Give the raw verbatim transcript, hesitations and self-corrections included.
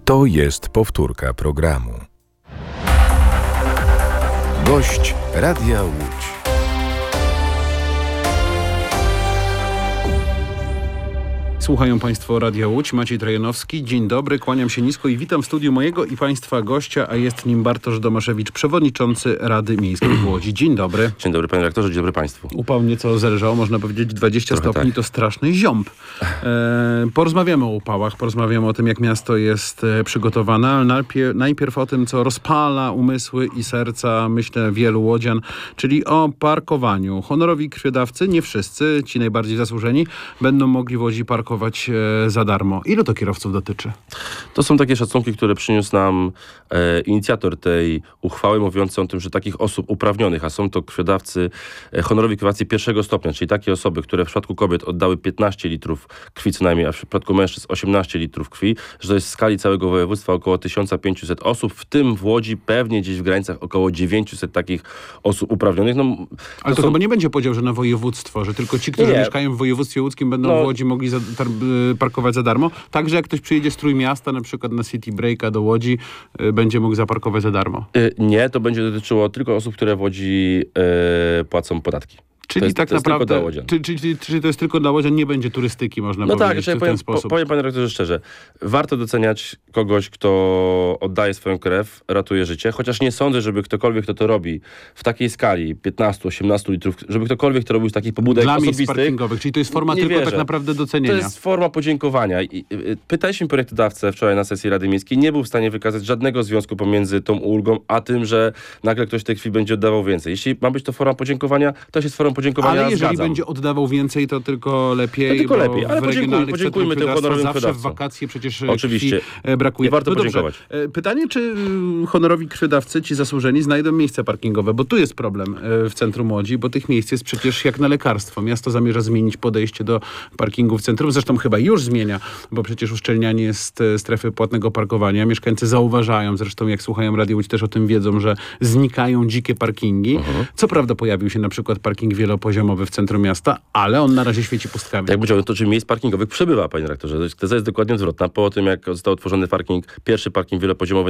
To jest powtórka programu. Gość Radia Łódź. Słuchają Państwo Radia Łódź, Maciej Trajanowski. Dzień dobry, kłaniam się nisko i witam w studiu mojego i Państwa gościa, a jest nim Bartosz Domaszewicz, przewodniczący Rady Miejskiej w Łodzi. Dzień dobry. Dzień dobry panie rektorze, dzień dobry Państwu. Upał nieco zelżał, można powiedzieć dwadzieścia Trochę stopni tak. To straszny ziąb. E, porozmawiamy o upałach, porozmawiamy o tym, jak miasto jest e, przygotowane, ale najpierw, najpierw o tym, co rozpala umysły i serca, myślę, wielu łodzian, czyli o parkowaniu. Honorowi krwiodawcy, nie wszyscy, ci najbardziej zasłużeni, będą mogli w Łodzi parkować za darmo. Ilu to kierowców dotyczy? To są takie szacunki, które przyniósł nam e, inicjator tej uchwały, mówiący o tym, że takich osób uprawnionych, a są to krwiodawcy, e, honorowi krwiodawcy pierwszego stopnia, czyli takie osoby, które w przypadku kobiet oddały piętnaście litrów krwi co najmniej, a w przypadku mężczyzn osiemnaście litrów krwi, że to jest w skali całego województwa około tysiąc pięćset osób, w tym w Łodzi pewnie gdzieś w granicach około dziewięćset takich osób uprawnionych. No, Ale to, to są... chyba nie będzie podział, że na województwo, że tylko ci, którzy nie. mieszkają w województwie łódzkim będą No. w Łodzi mogli za, tar- parkować za darmo. Także jak ktoś przyjedzie z Trójmiasta, na przykład na City Breaka do Łodzi, y, będzie mógł zaparkować za darmo. Y, nie, to będzie dotyczyło tylko osób, które w Łodzi y, płacą podatki. Czyli to jest, tak to jest tylko naprawdę, dla łodzian. czy, czy, czy, czy to jest tylko dla łodzian, nie będzie turystyki, można No tak, powiedzieć, że ja w powiem, ten sposób. po, powiem panie rektorze szczerze, warto doceniać kogoś, kto oddaje swoją krew, ratuje życie, chociaż nie sądzę, żeby ktokolwiek, kto to robi w takiej skali piętnaście osiemnaście litrów, żeby ktokolwiek to robił z takich pobudek Dla miejsc osobistych. parkingowych, czyli to jest forma nie tylko wierzę. tak naprawdę docenienia. To jest forma podziękowania. I, y, pytaliśmy projektodawcę wczoraj na sesji Rady Miejskiej, nie był w stanie wykazać żadnego związku pomiędzy tą ulgą, a tym, że nagle ktoś tej krwi będzie oddawał więcej. Jeśli ma być to forma podziękowania, to jest forma podziękowania, Ale jeżeli zgadzam. będzie oddawał więcej, to tylko lepiej. To tylko bo lepiej, ale w podziękuj- regionalnych podziękujmy centrum tym krwiodawstwa honorowym zawsze w krwiodawcom. wakacje przecież Oczywiście. krwi e, brakuje. I warto No dobrze. podziękować. E, Pytanie, czy y, honorowi krwiodawcy, ci zasłużeni, znajdą miejsca parkingowe, bo tu jest problem e, w centrum Łodzi, bo tych miejsc jest przecież jak na lekarstwo. Miasto zamierza zmienić podejście do parkingu w centrum, zresztą chyba już zmienia, bo przecież uszczelnianie jest e, strefy płatnego parkowania. Mieszkańcy zauważają, zresztą jak słuchają Radia Łódź, też o tym wiedzą, że znikają dzikie parkingi. Mhm. Co prawda pojawił się na przykład parking wielopoziomowy w centrum miasta, ale on na razie świeci pustkami. Jak powiedziałem, to czy miejsc parkingowych przybywa, panie rektorze. Teza jest dokładnie odwrotna. Po tym, jak został otworzony parking, pierwszy parking wielopoziomowy